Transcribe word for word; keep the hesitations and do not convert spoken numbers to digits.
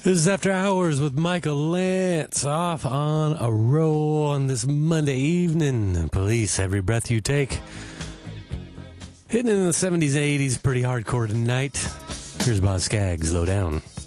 This is After Hours with Michael Lance, off on a roll on this Monday evening. Police, Every Breath You Take. Hitting in the seventies and eighties, pretty hardcore tonight. Here's Boz Scaggs, Low Down.